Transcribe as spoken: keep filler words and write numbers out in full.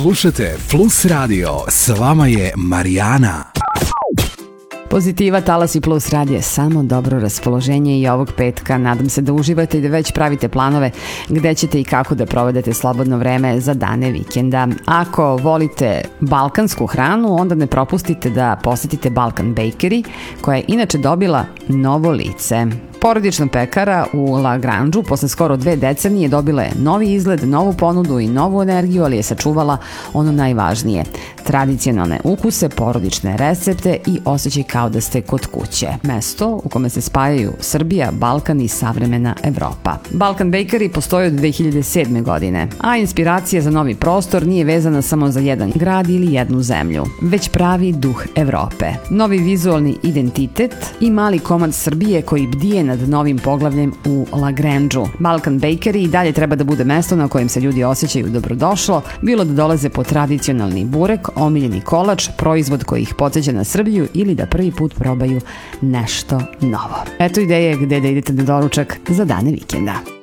Slušajte Plus Radio, s vama je Marijana. Pozitiva, Talas i Plus radije samo dobro raspoloženje i ovog petka. Nadam se da uživate i da već pravite planove gde ćete i kako da provedete slobodno vreme za dane vikenda. Ako volite balkansku hranu, onda ne propustite da posetite Balkan Bakery, koja je inače dobila novo lice. Porodična pekara u La Granđu posle skoro dve decenije dobila je novi izgled, novu ponudu i novu energiju, ali je sačuvala ono najvažnije. Tradicionalne ukuse, porodične recepte i osjećaj kao da ste kod kuće. Mesto u kome se spajaju Srbija, Balkan i savremena Evropa. Balkan Bakery postoji od dve hiljade sedme. godine, a inspiracija za novi prostor nije vezana samo za jedan grad ili jednu zemlju, već pravi duh Evrope. Novi vizualni identitet i mali komad Srbije koji bdije nad novim poglavljem u La Granđu. Balkan Bakery i dalje treba da bude mesto na kojem se ljudi osjećaju dobrodošlo, bilo da dolaze po tradicionalni burek, omiljeni kolač, proizvod koji ih podsjeća na Srbiju ili da prvi put probaju nešto novo. Eto ideje gde da idete na doručak za dane vikenda.